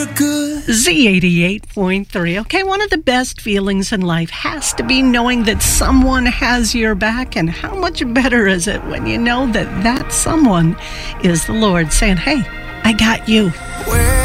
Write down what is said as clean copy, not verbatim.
good. Z88.3. Okay, one of the best feelings in life has to be knowing that someone has your back. And how much better is it when you know that that someone is the Lord saying, hey, I got you.